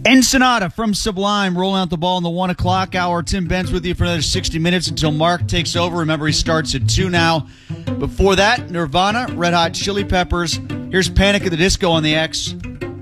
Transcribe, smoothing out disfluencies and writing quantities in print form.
Ensenada from Sublime rolling out the ball in the 1 o'clock hour. Tim Benz with you for another 60 minutes until Mark takes over. Remember, he starts at 2 now. Before that, Nirvana, Red Hot Chili Peppers. Here's Panic at the Disco on the X.